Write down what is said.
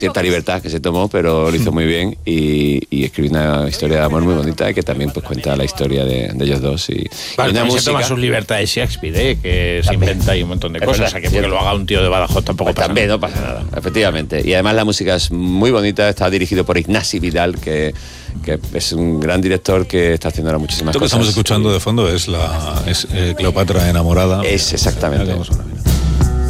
cierta libertad que se tomó, pero lo hizo muy bien y escribió una historia de amor muy bonita y que también pues cuenta la historia de ellos dos. Y una música... se toma sus libertades Shakespeare, que se inventa ahí un montón de cosas, o sea que porque lo haga un tío de Badajoz tampoco pues pasa también nada. no pasa nada, efectivamente. Y además la música es muy bonita, está dirigido por Ignasi Vidal, que es un gran director que está haciendo ahora muchísimas Esto cosas. Lo que estamos escuchando de fondo es Cleopatra enamorada. Es exactamente.